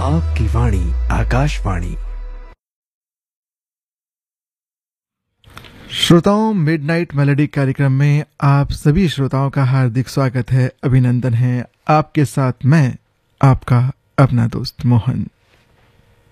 आपकी वाणी आकाशवाणी। श्रोताओं, midnight melody कार्यक्रम में आप सभी श्रोताओं का हार्दिक स्वागत है, अभिनंदन है। आपके साथ मैं आपका अपना दोस्त मोहन।